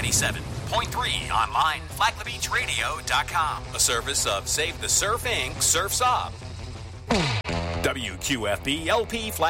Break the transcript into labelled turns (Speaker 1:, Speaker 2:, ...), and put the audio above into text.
Speaker 1: 97.3 online, flagthebeachradio.com. A service of Save the Surf Inc. Surf's Up. WQFB LP Flag.